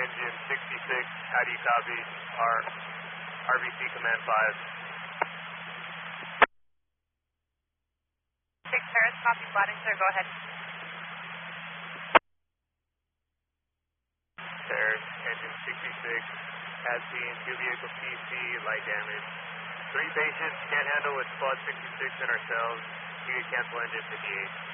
engine 66, how do you copy? Our RBC command 5. 6 Paris, copy, Blading, sir, go ahead. Paris, engine 66, has seen fuel vehicle PC, light damage. 3 patients, can't handle with squad 66 and ourselves. You can cancel engine 58.